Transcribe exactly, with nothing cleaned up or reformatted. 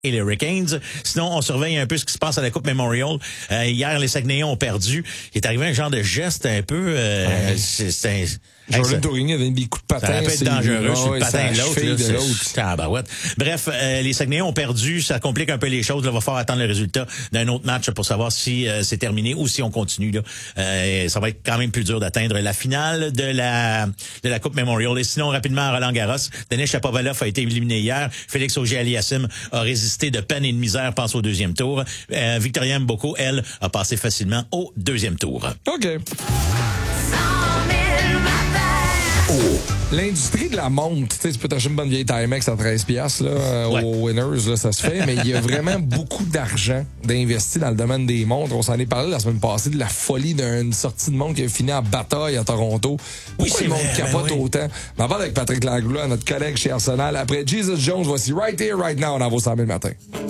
et les Hurricanes. Sinon, on surveille un peu ce qui se passe à la Coupe Memorial. Euh, hier, les Saguenayens ont perdu. Il est arrivé un genre de geste un peu... Euh, ouais. c'est, c'est un, Jordan Tourigny avait mis des coups de patin. Ça aurait pu être dangereux sur ouais, le patin de l'autre. Là, de l'autre. Tabarouette. Bref, euh, les Saguenayens ont perdu. Ça complique un peu les choses. Il va falloir attendre le résultat d'un autre match pour savoir si euh, c'est terminé ou si on continue. Là. Euh, ça va être quand même plus dur d'atteindre la finale de la de la Coupe Memorial. Et sinon, rapidement, à Roland-Garros, Denis Shapovalov a été éliminé hier. Félix Auger-Aliassime a résisté de peine et de misère, passe au deuxième tour. Euh, Victoria Mboko, elle, a passé facilement au deuxième tour. OK. Oh. L'industrie de la montre, tu sais, tu peux t'acheter une bonne vieille Timex à treize piastres, là, ouais. Aux Winners, là, ça se fait, mais il y a vraiment beaucoup d'argent d'investi dans le domaine des montres. On s'en est parlé la semaine passée de la folie d'une sortie de montre qui a fini en bataille à Toronto. Pourquoi oui, le monde capote ben oui. autant? On en parle avec Patrick Langlois, notre collègue chez Arsenal. Après Jesus Jones, voici Right Here, Right Now, dans vos cent mille matins.